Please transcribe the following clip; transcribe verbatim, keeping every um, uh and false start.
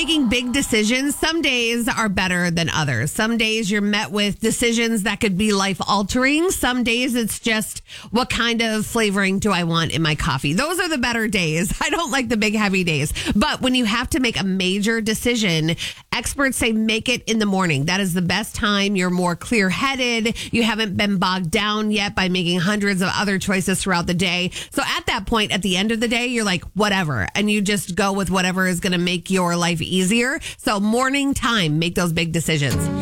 making big decisions, some days are better than others. Some days you're met with decisions that could be life altering. Some days it's just, what kind of flavoring do I want in my coffee? Those are the better days. I don't like the big heavy days. But when you have to make a major decision, experts say make it in the morning. That is the best time. You're more clear headed. You haven't been bogged down yet by making hundreds of other choices throughout the day. So at that point, at the end of the day, you're like, whatever. And you just go with whatever is going to make your life easier. So morning time, make those big decisions.